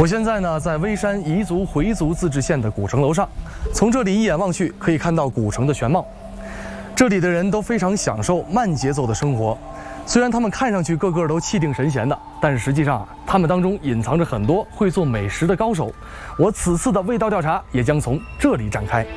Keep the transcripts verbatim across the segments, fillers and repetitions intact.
我现在呢，在微山彝族回族自治县的古城楼上，从这里一眼望去，可以看到古城的全貌。这里的人都非常享受慢节奏的生活，虽然他们看上去个个都气定神闲的，但是实际上啊，他们当中隐藏着很多会做美食的高手。我此次的味道调查也将从这里展开。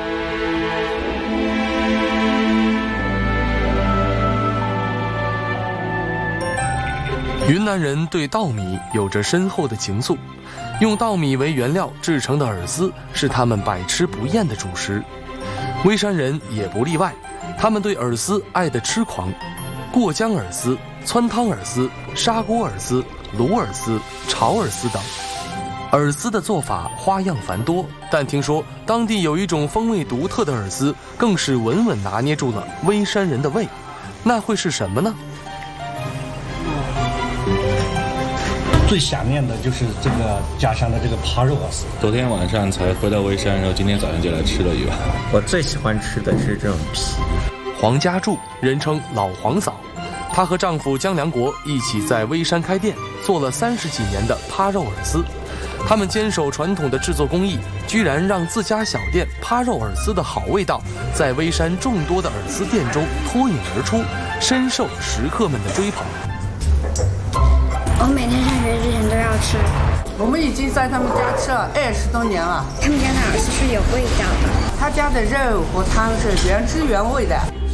云南人对稻米有着深厚的情愫，用稻米为原料制成的饵丝是他们百吃不厌的主食。微山人也不例外，他们对饵丝爱得痴狂。过江饵丝、汆汤饵丝、砂锅饵丝、卤饵丝、炒饵丝等。饵丝的做法花样繁多，但听说当地有一种风味独特的饵丝，更是稳稳拿捏住了微山人的胃。那会是什么呢？ 最想念的就是这个家乡的这个扒肉饵丝。 昨天晚上才回到微山，然后今天早上就来吃了一碗。 我最喜欢吃的是这种皮。 黄家柱，人称老黄嫂，她和丈夫姜良国一起在微山开店，做了三十几年的扒肉饵丝。他们坚守传统的制作工艺，居然让自家小店扒肉饵丝的好味道，在微山众多的饵丝店中脱颖而出，深受食客们的追捧。 我每天上学之前都要吃。 我们已经在他们家吃了二十多年了。 他们家的饵丝是有味道的， 他家的肉和汤是原汁原味的。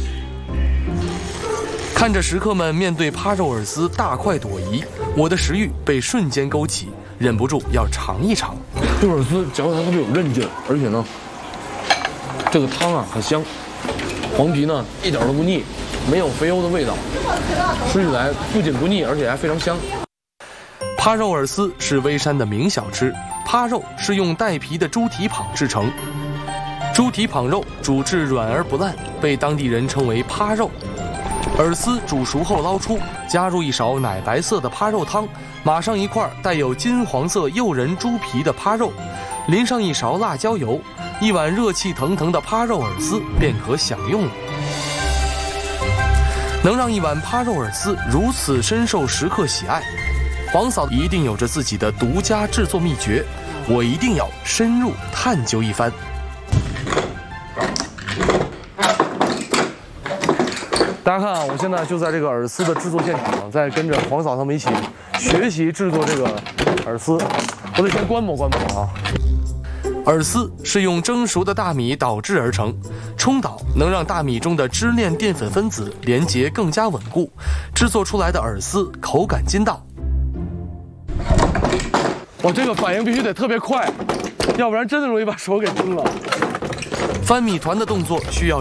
看着食客们面对扒肉饵丝大快朵颐，我的食欲被瞬间勾起，忍不住要尝一尝。 这饵丝嚼起来特别有韧劲，而且呢，这个汤啊很香，黄皮呢一点都不腻，没有肥油的味道，吃起来不仅不腻，而且还非常香。 扒肉饵丝是微山的名小吃，扒肉是用带皮的猪蹄膀制成，猪蹄膀肉煮至软而不烂，被当地人称为扒肉。饵丝煮熟后捞出，加入一勺奶白色的扒肉汤，码上一块带有金黄色诱人猪皮的扒肉，淋上一勺辣椒油，一碗热气腾腾的扒肉饵丝便可享用了。能让一碗扒肉饵丝如此深受食客喜爱。 黄嫂一定有着自己的独家制作秘诀，我一定要深入探究一番。大家看啊，我现在就在这个饵丝的制作现场，在跟着黄嫂他们一起学习制作这个饵丝。我得先观摩观摩啊。饵丝是用蒸熟的大米捣制而成，冲捣能让大米中的支链淀粉分子连结更加稳固，制作出来的饵丝口感筋道。 我这个反应必须得特别快，要不然真的容易把手给蒸了。翻米团的动作需要